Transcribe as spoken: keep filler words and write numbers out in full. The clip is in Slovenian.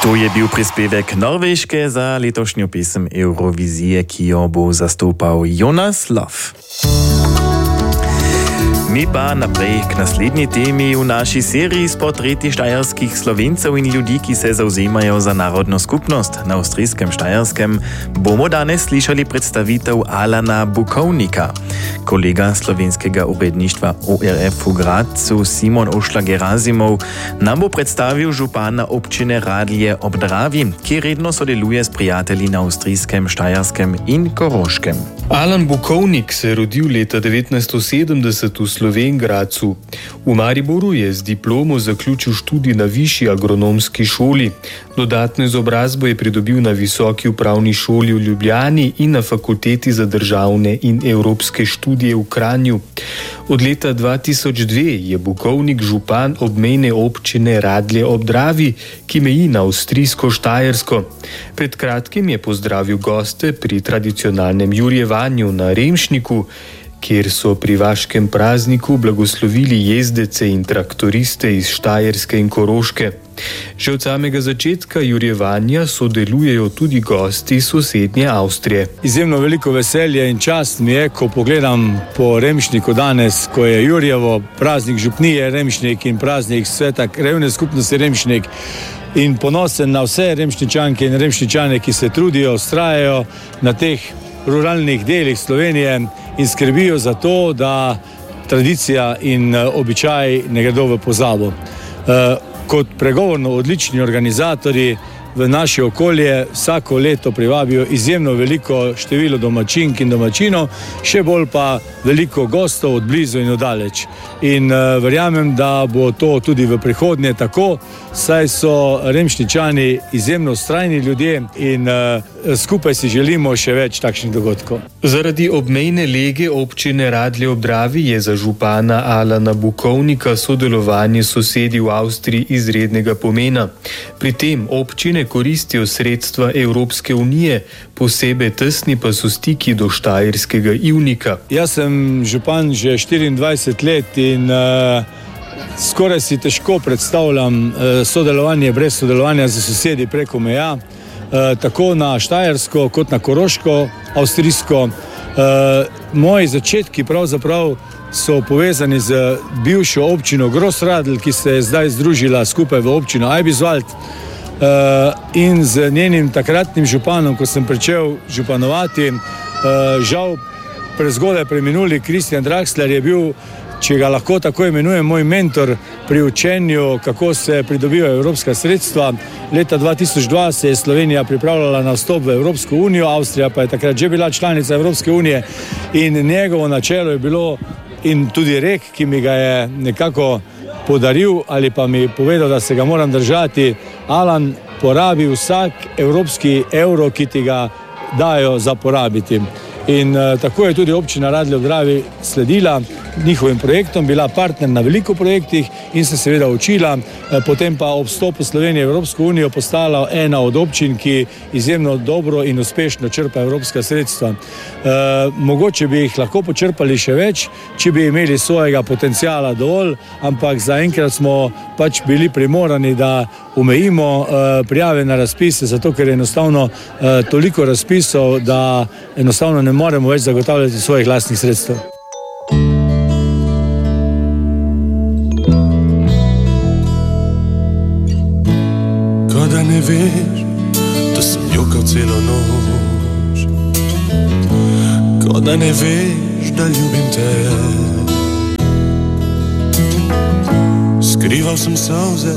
To je bil prispevek Norveške za letošnjo pesem Eurovizije, ki jo bo zastopal Jonas Love. Mi pa naprej k naslednji temi v naši seriji s portreti štajerskih Slovencev in ljudi, ki se zauzemajo za narodno skupnost. Na avstrijskem Štajerskem bomo danes slišali predstavitev Alana Bukovnika. Kolega slovenskega uredništva O R F v Gradcu Simon Ošla-Gerazimov nam bo predstavil župana občine Radlje ob Dravi, ki redno sodeluje s prijatelji na avstrijskem Štajerskem in Koroškem. Alan Bukovnik se je rodil leta devetnajststo sedemdeset v Slovenj Gradcu. V Mariboru je z diplomo zaključil študij na višji agronomski šoli. Dodatno izobrazbo je pridobil na Visoki upravni šoli v Ljubljani in na Fakulteti za državne in evropske študije v Kranju. Od leta dva tisoč dve je Bukovnik župan obmejne občine Radlje ob Dravi, ki meji na avstrijsko Štajersko. Pred kratkim je pozdravil goste pri tradicionalnem jurjevanju na Remšniku, kjer so pri vaškem prazniku blagoslovili jezdece in traktoriste iz Štajerske in Koroške. Že od samega začetka jurjevanja sodelujejo tudi gosti iz sosednje Avstrije. Izjemno veliko veselje in čast mi je, ko pogledam po Remšniku danes, ko je Jurjevo, praznik župnije Remšnik in praznik sveta krajevne skupnosti Remšnik, in ponosen na vse Remšničanke in Remšničane, ki se trudijo, vztrajajo na teh ruralnih delih Slovenije in skrbijo za to, da tradicija in običaj ne gredo v pozabo. Kot pregovorno odlični organizatorji v naše okolje vsako leto privabijo izjemno veliko število domačink in domačinov, še bolj pa veliko gostov od blizu in oddaleč. In uh, verjamem, da bo to tudi v prihodnje tako, saj so Remšničani izjemno vztrajni ljudje in uh, skupaj si želimo še več takšnih dogodkov. Zaradi obmejne lege občine Radlje ob Dravi je za župana Alana Bukovnika sodelovanje s sosedi v Avstriji izrednega pomena. Pri tem občine koristijo sredstva Evropske unije, posebej tesni pa so stiki do štajerskega Ivnika. Jaz sem župan že štiriindvajset let in uh, skoraj si težko predstavljam uh, sodelovanje brez sodelovanja z sosedi preko meja, uh, tako na Štajersko kot na Koroško, avstrijsko. Uh, moji začetki pravzaprav so povezani z bivšo občino Großradl, ki se je zdaj združila skupaj v občino Eibiswald, uh, in z njenim takratnim županom, ko sem pričel županovati, uh, žal prezgodaj preminuli Kristjan Draxler je bil, če ga lahko tako imenujem, moj mentor pri učenju, kako se pridobivajo evropska sredstva. Leta dva tisoč dva se je Slovenija pripravljala na vstop v Evropsko unijo, Avstrija pa je takrat že bila članica Evropske unije in njegovo načelo je bilo in tudi rek, ki mi ga je nekako podaril ali pa mi povedal, da se ga moram držati: Alan, porabi vsak evropski evro, ki ti ga dajo za porabiti. In uh, tako je tudi občina Radlje ob Dravi sledila njihovim projektom, bila partner na veliko projektih in se seveda učila, uh, potem pa ob vstopu Slovenije v Evropsko unijo postala ena od občin, ki izjemno dobro in uspešno črpa evropska sredstva. Uh, mogoče bi jih lahko počrpali še več, če bi imeli svojega potencijala dovolj, ampak zaenkrat smo pač bili primorani, da omejimo uh, prijave na razpise, zato ker je enostavno uh, toliko razpisov, da enostavno ne moremo več zagotavljati svojih lastnih sredstev. Ko da ne veš, da sem jokal celo noč, ko da ne veš, da ljubim te, skrival sem solze